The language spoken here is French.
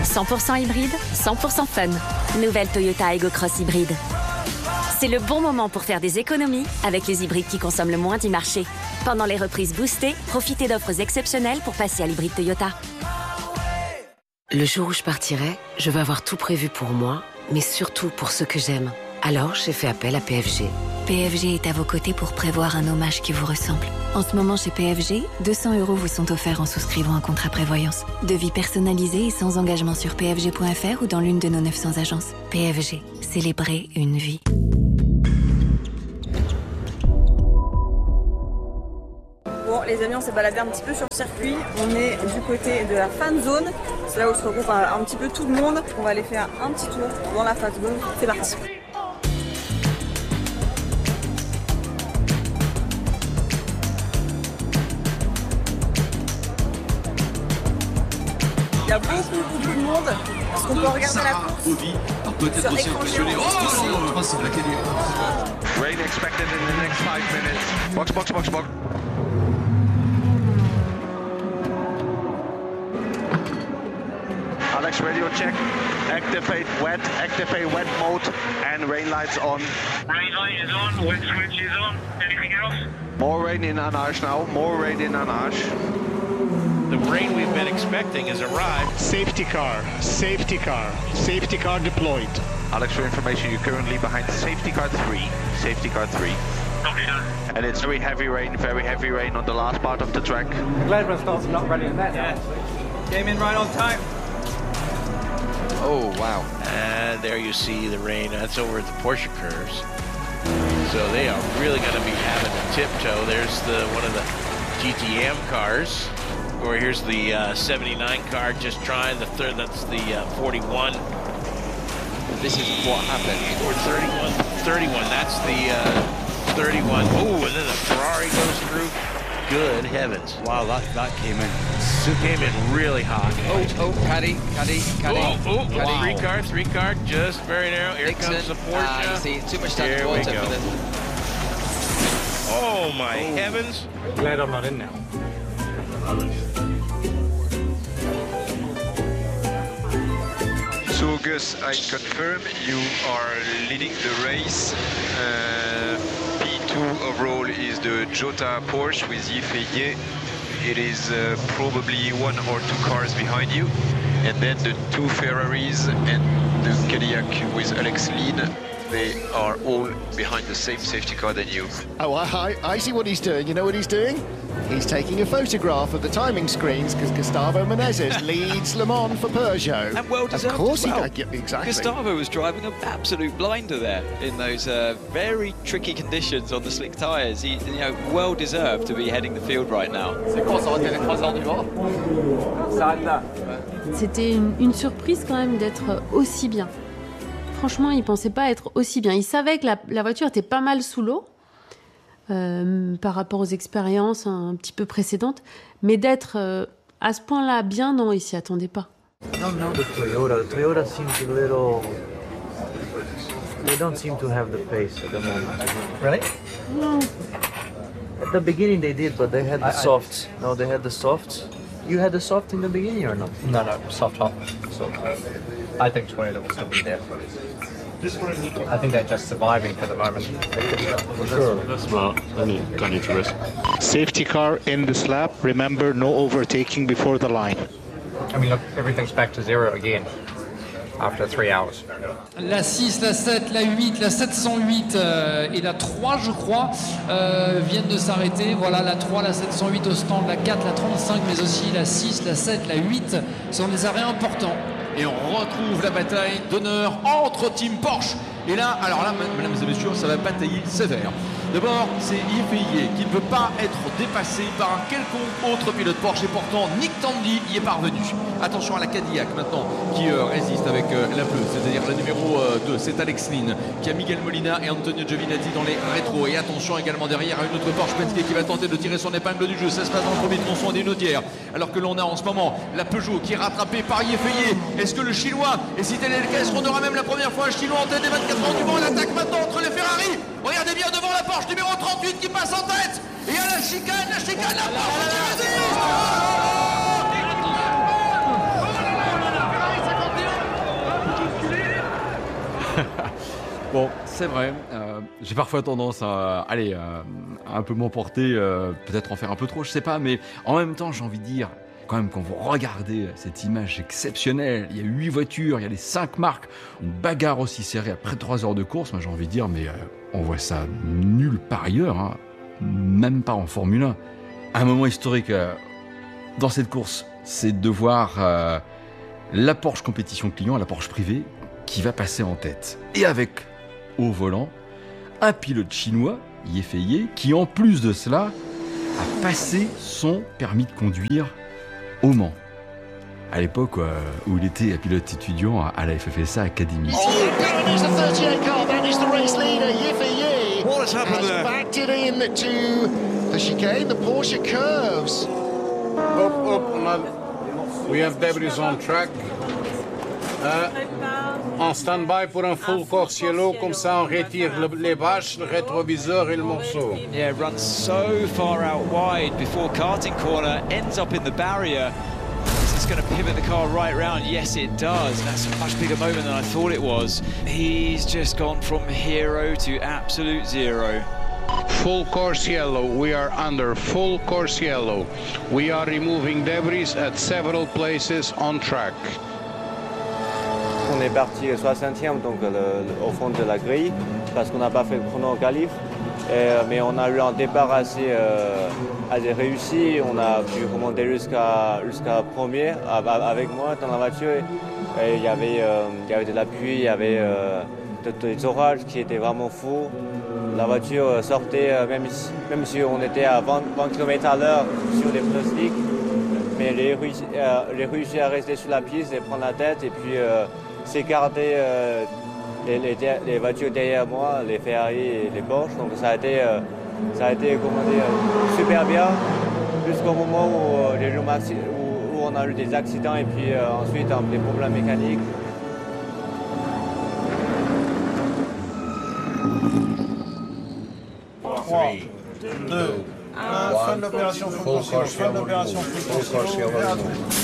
100% hybride, 100% fun. Nouvelle Toyota Aygo Cross hybride. C'est le bon moment pour faire des économies avec les hybrides qui consomment le moins du marché. Pendant les reprises boostées, profitez d'offres exceptionnelles pour passer à l'hybride Toyota. Le jour où je partirai, je veux avoir tout prévu pour moi, mais surtout pour ceux que j'aime. Alors, j'ai fait appel à PFG. PFG est à vos côtés pour prévoir un hommage qui vous ressemble. En ce moment, chez PFG, 200 € vous sont offerts en souscrivant un contrat prévoyance. Devis personnalisé et sans engagement sur pfg.fr ou dans l'une de nos 900 agences. PFG, célébrez une vie. Bon, les amis, on s'est baladé un petit peu sur le circuit. On est du côté de la fan zone. C'est là où se regroupe un petit peu tout le monde. On va aller faire un petit tour dans la fan zone. C'est parti. Il y a beaucoup de monde. Est-ce qu'on peut regarder la course peut-être aussi impressionné. Oh, c'est la qualité. Rain expected in the next 5 minutes. Box. Alex, radio check. Activate wet mode and rain lights on. Rain light is on, wet switch is on. Anything else? More rain in Anage now, more rain in Anage. The rain we've been expecting has arrived. Safety car deployed. Alex, for information, you're currently behind safety car 3. And it's very heavy rain on the last part of the track. Gladman starts not running in that now. Came in right on time. Oh, wow. And there you see the rain. That's over at the Porsche curves. So they are really going to be having a tiptoe. There's one of the GTM cars. Or here's the 79 car just trying the third. That's the 41. This is what happened. Or 31. That's the 31. Oh, and then the Ferrari goes through. Good heavens. Wow, that came in. Came in really hot. Oh, caddy. Oh, Caddy. Three car, just very narrow. Here Dixon. comes the Porsche. You see, too much down Here the we water go. for the... Oh my heavens. Glad I'm not in now. So Gus, I confirm you are leading the race. P2 overall is the Jota Porsche with Yves. It is probably 1 or 2 cars behind you. And then the 2 Ferraris and the Cadillac with Alex Lean, they are all behind the same safety car than you. Oh, I see what he's doing. You know what he's doing? He's taking a photograph of the timing screens because Gustavo Menezes leads Le Mans for Peugeot. And well deserved. Of course, well. Exactly. Gustavo was driving an absolute blinder there in those very tricky conditions on the slick tyres. He, well deserved to be heading the field right now. C'était une surprise quand même d'être aussi bien. Franchement, il pensait pas être aussi bien. Il savait que la voiture était pas mal sous l'eau. Par rapport aux expériences un petit peu précédentes, mais d'être à ce point-là bien, non, il s'y attendait pas. No, the Toyota seems a little... They don't seem to have the pace at the moment. Really? No. At the beginning they did, but they had the softs. No, they had the softs. You had the soft in the beginning or not? No, soft top. I think Toyota will still be there. I think they're just surviving for the moment. Sure. That's smart. Don't need to risk. Safety car in the slap. Remember, no overtaking before the line. I mean, look, everything's back to zero again after 3 hours. La 6, la 7, la 8, la 708 et la 3, je crois, viennent de s'arrêter. Voilà, la 3, la 708 au stand, la 4, la 35, mais aussi la 6, la 7, la 8 sont des arrêts importants. Et on retrouve la bataille d'honneur entre Team Porsche. Et là, alors là, mesdames et messieurs, ça va batailler sévère. D'abord, c'est Yves Fayet qui ne veut pas être dépassé par un quelconque autre pilote Porsche et pourtant Nick Tandy y est parvenu. Attention à la Cadillac maintenant qui résiste avec la bleue, c'est-à-dire la numéro 2, c'est Alex Lynn qui a Miguel Molina et Antonio Giovinazzi dans les rétros. Et attention également derrière à une autre Porsche Penske qui va tenter de tirer son épingle du jeu. Ça se passe dans le premier tronçon des Naudières. Alors que l'on a en ce moment la Peugeot qui est rattrapée par Yves Fayet. Est-ce que le Chinois, et si tel est le cas, est-ce qu'on aura même la première fois un Chinois en tête des 24 heures du Mans? L'attaque maintenant entre les Ferrari. Regardez bien devant la Porsche numéro 38 qui passe en tête. Et à la chicane, la Porsche qui résiste. C'est vrai. J'ai parfois tendance à un peu m'emporter, peut-être en faire un peu trop, je sais pas, mais en même temps, j'ai envie de dire, quand même, quand vous regardez cette image exceptionnelle, il y a 8 voitures, il y a les 5 marques, une bagarre aussi serrée après 3 heures de course, moi j'ai envie de dire, mais on voit ça nulle part ailleurs, hein, même pas en Formule 1. Un moment historique dans cette course, c'est de voir la Porsche compétition client, la Porsche privée, qui va passer en tête. Et avec, au volant, un pilote chinois, Ye Feiye, qui en plus de cela, a passé son permis de conduire au Mans. À l'époque où il était pilote étudiant à la FFSA Academy. Oh, it's the 38 car, that is the race leader, Ye Feiye. What has happened there? Backed it into the chicane, the Porsche curves. We have debris on track. En stand-by pour un full course yellow, comme ça on retire les bâches, le rétroviseur et le morceau. Yeah, runs so far out wide before karting corner, ends up in the barrier. Is this going to pivot the car right round? Yes, it does. That's a much bigger moment than I thought it was. He's just gone from hero to absolute zero. Full course yellow, we are under full course yellow. We are removing debris at several places on track. On est parti 60e donc au fond de la grille parce qu'on n'a pas fait le chrono en qualif. Mais on a eu un départ assez réussi. On a pu remonter jusqu'à premier avec moi dans la voiture. Il y avait de la pluie, il y avait des orages qui étaient vraiment fous. La voiture sortait même si on était à 20 km à l'heure sur les pneus slicks. Mais j'ai réussi à rester sur la piste et prendre la tête et puis s'écarter les voitures derrière moi, les Ferrari et les Porsche. Donc ça a été comment dire, super bien jusqu'au moment où on a eu des accidents et puis ensuite des problèmes mécaniques. Three, 2, 1, fin de l'opération full course yellow.